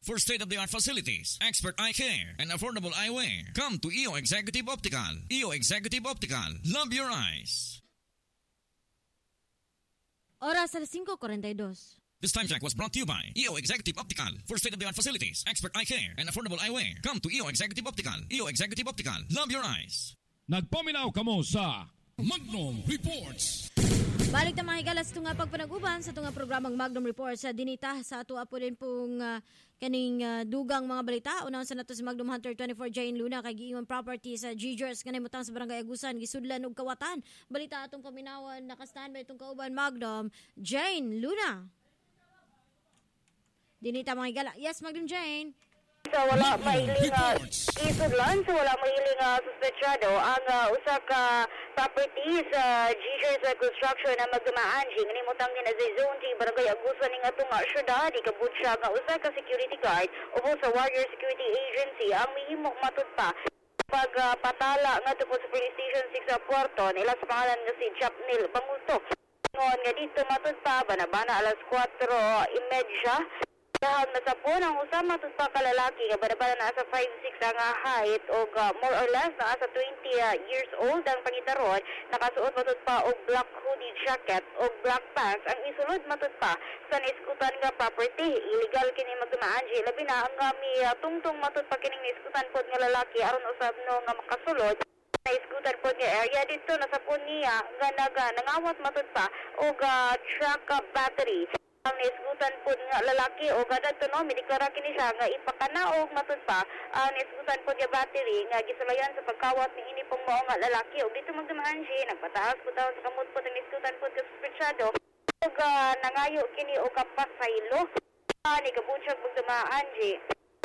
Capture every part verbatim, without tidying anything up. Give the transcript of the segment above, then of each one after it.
for state-of-the-art facilities, expert eye care, and affordable eyewear. Come to E O Executive Optical. E O Executive Optical. Love your eyes. Oras alas cinco cuarenta y dos. This time check was brought to you by E O Executive Optical for state-of-the-art facilities, expert eye care, and affordable eyewear. Come to E O Executive Optical. E O Executive Optical. Love your eyes. Nagpaminaw kamo sa Magnum Reports. Balik na mga higalas ito nga pagpanaguban sa ito nga programang Magnum Reports sa dinita sa ato po din pong uh, kaning uh, dugang mga balita. Unang sa nato si Magnum Hunter twenty-four Jane Luna kay giingon property sa G-Jers kanay mutang sa Barangay Agusan gisudlan og kawatan. Balita atong paminawan naka-standby itong kauban Magnum Jane Luna. Dinita mga higala. Yes, Magnum Jane. So wala mailing uh, isudlan, so wala mailing uh, suspetsado ang uh, usa ka property sa G-Jers uh, Construction na magdumaan jing ni mutang ni na zone jing Barangay Agusan ning atong uh, syudad ikabut siya nga usa ka security guard ubo sa Warrior Security Agency ang mihimok matud pa pag uh, patala nga tungkol sa police station six sa Puerto nila sa pangalan nga si Chapnil Pangusto ngon nga dito matud pa banabana alas kwatro imedya dahil nasapon ang usama ito pa kalalaki nga barabara na sa five six ang height o uh, more or less na sa twenty uh, years old ang pangitaron nakasuot matod pa og black hoodie jacket o black pants ang isulod matod pa sa naiskutan nga property illegal kini magdumaan di labi na ang uh, mi uh, tungtong matod pa kining naiskutan pod nga lalaki aron usab no nga makasulod naiskutan pod nga area dito nasapon niya nga naga nangawat matod pa og uh, truck uh, battery ang naisgutan po nga lalaki o gadad to no, midiklara kini siya nga ipakanaog matud pa ang naisgutan po nga battery nga gisulayan sa pagkawat ni ini pong mao nga lalaki o dito magdumaan siya nagpataas po taon sa kamot po ang naisgutan po nga suspetsado o uh, nangayo kini o kapasaylo uh, ni kabutsag magdumaan siya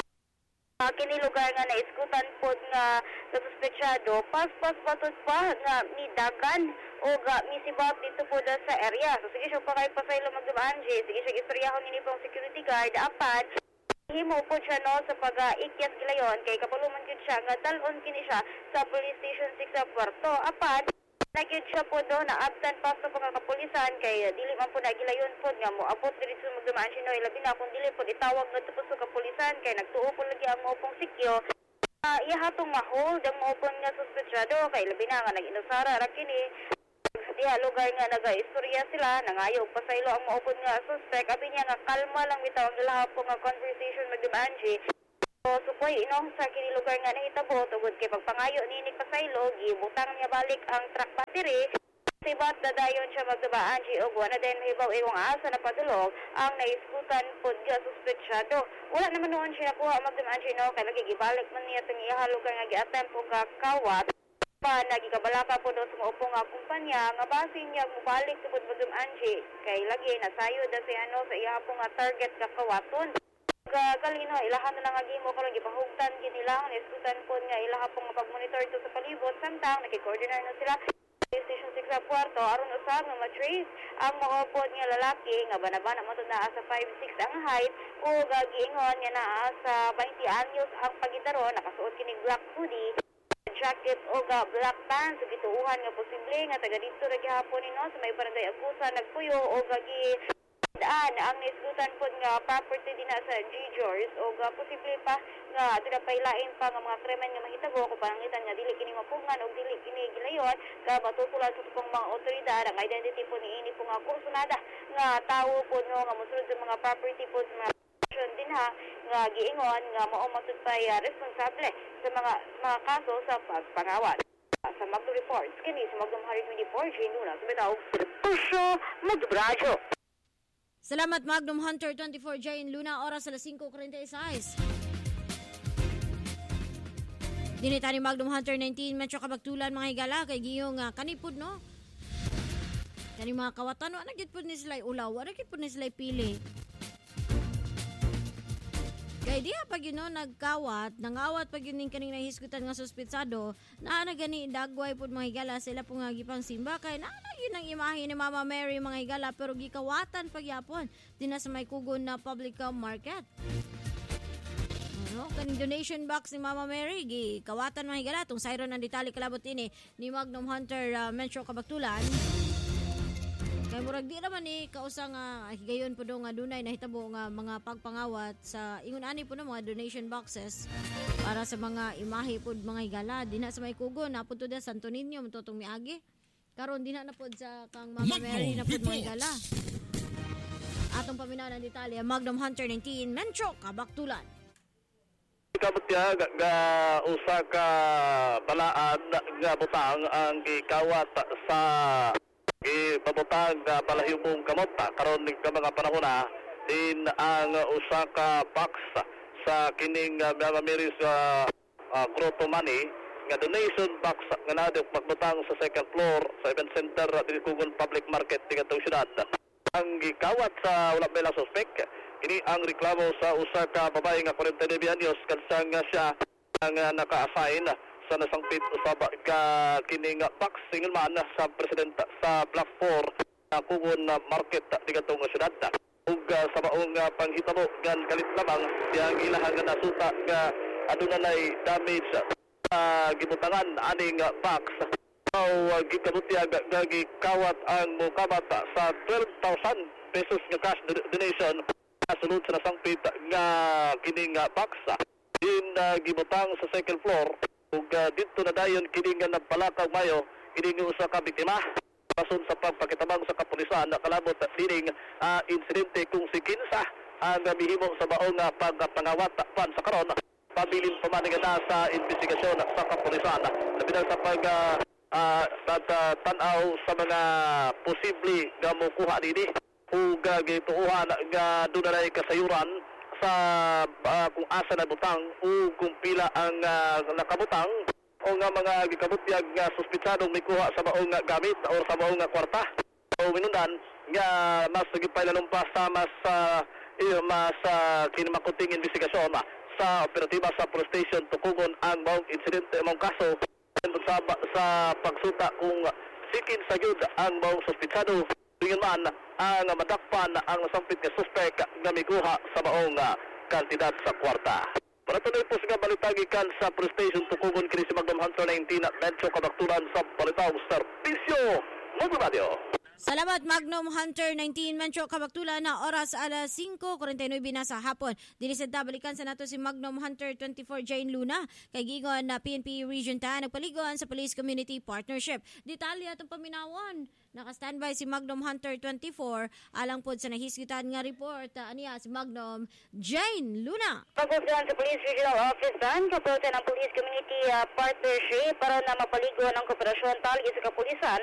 uh, kini lugar nga naisgutan po nga sa suspetsado pas-pas patod pa nga midagan o ga misibot dito po da sa area. So sige siya pa kayo pasaylo magdumaan siya. Sige siya istoryahon nini pong security guard. Apat, himo po siya no sa pag-ikyas gilayon kay kapaluman yun siya nga dalon kini siya sa police station six sa Puerto. Apat, nagyod siya po do na absent pa sa mga kapulisan kay dili man po na gilayon po nga mo abot diri sa magdumaan siya no. Ilabi na kung dili po itawag nga po sa kapulisan kay nagtuo po lagi ang mo pong sikyo. Uh, ihatong ma-hold ang mo pong nga suspetsado kay labi na nga nag-inusara rakini. Diha lugar nga naga-istorya sila nangayo pasaylo ang maupod nga suspect abi niya nga kalma lang bitaw ang lahat po nga conversation magdumaan siya so supoy ino sa kini lugar nga nahitabo tugod kay pagpangayo ni ni pasaylo gibutang niya balik ang truck battery sibat dadayon siya magdumaan siya og wala din hibaw iwang asa na padulog ang naiskutan pod nga suspetsado wala naman noon siya nakuha magdumaan siya no kay lagi gibalik man niya tong iya lugar nga gi-attempt og kawat pa nagikabalaka po daw sa maupo nga kumpanya nga basin niya mubalik tubod magdumaan siya kay lagi nasayo da si ano sa iya po nga target kakawaton gagalino ilahan na lang nga gimo karon gipahugtan ginilang niskutan po nga ilaha po nga pagmonitor to sa palibot samtang nakikoordinar na sila Station six sa Puerto aron usab nga matrace ang maupod nga lalaki nga banabana mo na sa five six ang height o gagiingon nga naa sa twenty anyos ang pagitaron nakasuot kining black hoodie jacket o ga black pants gituuhan nga posible nga taga dito ra gihapon no sa may Barangay Agusan nagpuyo o gagi daan ang nisgutan pod nga property dinha sa G-Jers o ga posible pa nga aduna pailain pa nga mga krimen nga mahitabo kung panangitan nga dili kini mapungan o dili kini gilayon ka matutulan sa pong mga otoridad ang identity po ni ini po nga kursunada nga tawo po no nga mosulod sa mga property po nga din ha nga giingon nga mao matud pay uh, responsable sa mga mga kaso sa pagpangawat sa Magnum Reports kini sa Magnum Hunter twenty-four Jane Luna sa bitaw puso magbrajo. Salamat Magnum Hunter twenty-four Jane Luna oras alas cinco cuarenta y seis. Dinita ni Magnum Hunter nineteen Metro Kabagtulan mga higala kay giyong uh, kanipod no kani mga kawatan ano gid pud ni sila ulaw ano gid pud ni sila pili. Kaya diha pag yun no, nagkawat, nangawat pag yun yung kaning nahisgutan nga suspitsado, na na gani dagway po mga higala, sila po nga gipang simba, kaya na na yun ang imahe ni Mama Mary mga higala, pero gikawatan pagyapon, din na sa may kugon na public market. Ano, kaning donation box ni Mama Mary, gikawatan mga higala, itong sayro ng detalye kalabot ini ni Magnum Hunter uh, Metro Kabagtulan. Kay murag di naman ni kausa nga higayon po do nga dunay nahitabo nga mga pagpangawat sa ingon ani po no mga donation boxes para sa mga imahe pod mga higala di na sa may kugo na pud da Santo Niño matutong miagi karon di na na pod sa kang Mama Mary na pod mga higala. Atong paminaw ng detalye Magnum Hunter nineteen Mencho Kabaktulan. Kabutya ga usa ka balaan nga butang ang gikawat sa gipabutang nga balahibong kamot karon ning mga panahon na din ang usa ka box sa kining uh, Mama Mary's uh, uh, Grotto Money nga donation box nga nadok magbutang sa second floor sa event center dili Kugon Public Market ning atong syudad. Ang gikawat sa wala pa lang suspect ini ang reklamo sa usa ka babae nga forty nine anyos kansang siya ang uh, naka-assign sa nasangpit usab ka kining box single man sa president sa Block four sa Kugon Market digatong syudad. Ug uh, sa maong uh, panghitabo gan kalit lamang yang ilahang nga nasuta nga aduna nay damage sa uh, gibutangan aning uh, box. So uh, gikabutyag nga gikawat ang mukamat sa twelve thousand pesos nga cash donation sulod sa nasangpit nga kining uh, box din uh, gibutang sa second floor ug uh, dito na dayon kining nga nagpalakaw mayo kining usa ka biktima pasun sa pagpakitabang sa kapulisan na kalabot dining uh, insidente kung si kinsa ang uh, mihimo sa baong uh, pagpangawat pan sa karon pabilin pa man nga sa investigasyon sa kapulisan labi sa pag uh, uh, uh, tan-aw sa mga posible nga mokuha dinhi ug uh, gituuhan nga dunay kasayuran sa uh, kung asa na butang o kung pila ang uh, nakabutang o nga mga gikabutyag nga suspitsadong may kuha sa maong gamit o sa maong kwarta o minundan nga mas nagipailalong pa sa mas uh, iyo, mas uh, kinimakuting investigasyon sa operatiba sa police station tukugon ang maong insidente maong kaso sa, sa pagsuta kung sikin sa yun ang maong suspitsado tingin man ang madakpan ang sampit nga suspect nga mikuha sa maong uh, kantidad sa kwarta. Para tuloy po sa balitagikan sa police station tukugon kini si Magnum Hunter nineteen at Mencho Kabaktulan sa Balitaw Servisyo Magnum Radio. Salamat Magnum Hunter nineteen Mencho Kabaktulan na oras alas singko forty-nine na sa hapon. Dili sa balikan sa nato si Magnum Hunter twenty-four Jane Luna kay gigon na P N P Region ten nagpaligon sa Police Community Partnership. Detalye atong paminawon. Naka-standby si Magnum Hunter twenty-four alang pod sa nahisgitan nga report uh, aniya si Magnum Jane Luna. Pagkusuhan sa Police Regional Office dan kaprote ng Police Community uh, Partnership para na mapaligon ang kooperasyon tali sa kapulisan